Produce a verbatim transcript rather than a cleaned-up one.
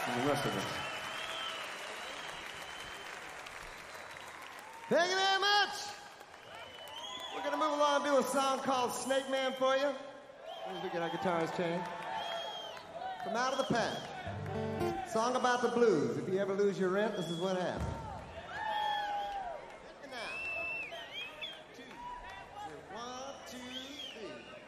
and the rest of us. Thank you very much. We're going to move along and do a song called Snake Man for you. As we get our guitars changed. From Out of the Pack. Song about the blues. If you ever lose your rent, this is what happens.